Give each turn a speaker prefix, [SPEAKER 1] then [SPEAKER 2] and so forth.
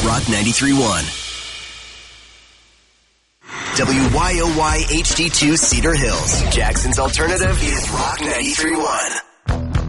[SPEAKER 1] Rock 93.1. WYOY HD2 Cedar Hills. Jackson's alternative is Rock 93.1.